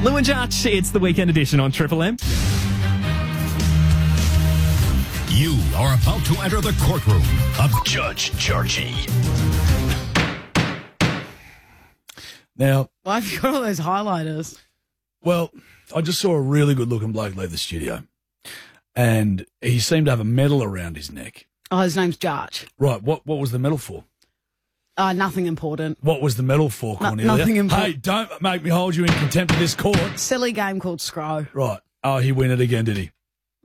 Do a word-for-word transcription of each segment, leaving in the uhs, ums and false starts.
Lou and Judge, it's the weekend edition on Triple M. You are about to enter the courtroom of Judge Georgie. Now, Why have you got all those highlighters? well, I just saw a really good-looking bloke leave the studio, and he seemed to have a medal around his neck. Oh, his name's Judge. Right, what what was the medal for? Uh, nothing important. What was the medal for, No- Cornelia? nothing important. Hey, don't make me hold you in contempt of this court. Silly game called Scrow. Right. Oh, he win it again, did he?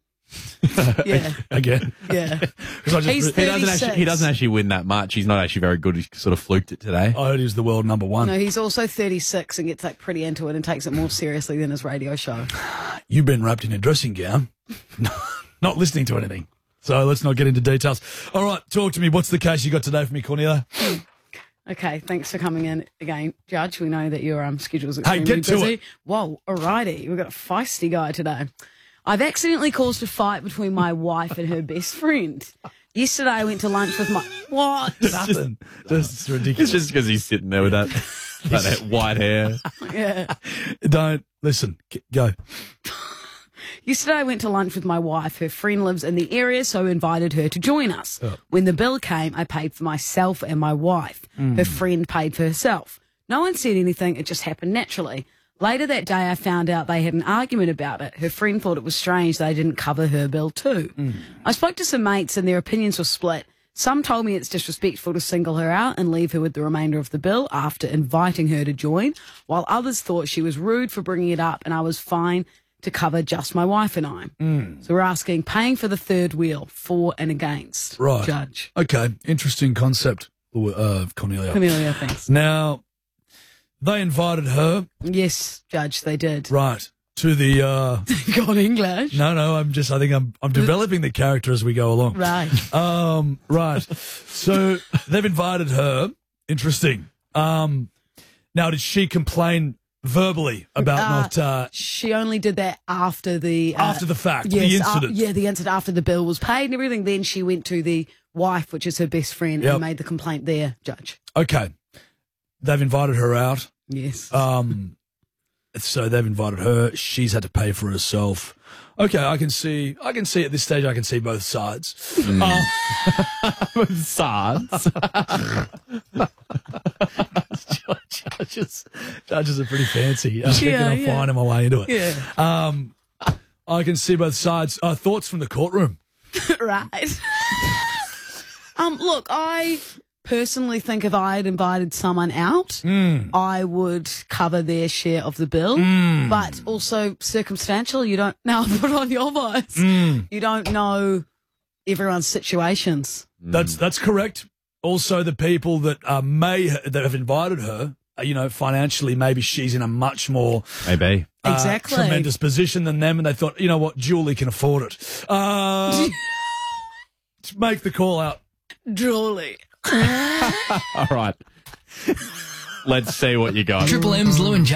Yeah, Again? yeah. 'Cause I just He's re- He doesn't, actually, he doesn't actually win that much. He's not actually very good. He sort of fluked it today. I heard he was the world number one. No, he's also thirty-six and gets like pretty into it and takes it more seriously than his radio show. You've been wrapped in a dressing gown, not listening to anything. So let's not get into details. All right, talk to me. What's the case you got today for me, Cornelia? Okay, thanks for coming in again, Judge. We know that your um, schedule's Hey, extremely get to busy. it. Whoa, alrighty. We've got a feisty guy today. I've accidentally caused a fight between my wife and her best friend. Yesterday I went to lunch with my... What? Nothing. Just It's ridiculous. just because he's sitting there with that, that white hair. Yeah. Don't listen. K- Go. Yesterday I went to lunch with my wife. Her friend lives in the area, so I invited her to join us. Oh. When the bill came, I paid for myself and my wife. Her friend paid for herself. No one said anything. It just happened naturally. Later that day, I found out they had an argument about it. Her friend thought it was strange they didn't cover her bill too. I spoke to some mates and their opinions were split. Some told me it's disrespectful to single her out and leave her with the remainder of the bill after inviting her to join, while others thought she was rude for bringing it up and I was fine to cover just my wife and I. So we're asking, paying for the third wheel, for and against. Right. Judge. Okay. Interesting concept, uh, Cornelia. Cornelia, thanks. Now, they invited her, Yes, Judge, they did. right, to the, uh, Got English. no, no, I'm just, I think I'm, I'm developing the character as we go along. Right. Um, right. So they've invited her. Interesting. Um, now, did she complain verbally about Uh, not, uh, She only did that after the... Uh, after the fact, yes, the uh, incident? yeah, the incident after the bill was paid and everything. Then she went to the wife, which is her best friend, Yep. and made the complaint there, Judge. Okay. They've invited her out. Yes. Um, so they've invited her. She's had to pay for herself. Okay, I can see. I can see at this stage. I can see both sides. Uh, Sards. judges, judges are pretty fancy. I Yeah, reckon I'm yeah. finding my way into it. Yeah. Um, I can see both sides. Uh, thoughts from the courtroom? Right. um, look, I personally think if I had invited someone out, I would cover their share of the bill. But also circumstantial, you don't now put on your voice. You don't know everyone's situations. That's that's correct. Also, the people that uh, may that have invited her, uh, you know, financially, maybe she's in a much more Maybe. uh, Exactly. tremendous position than them, and they thought, you know what, Julie can afford it. Uh, make the call out. Julie. All right. Let's see what you got. Triple M's Lou and Judge.